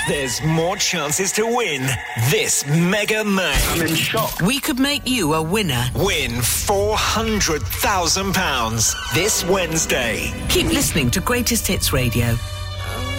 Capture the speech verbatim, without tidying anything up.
there's more chances to win this Mega May. I'm in shock. We could make you a winner. Win four hundred thousand pounds this Wednesday. Keep listening to Greatest Hits Radio.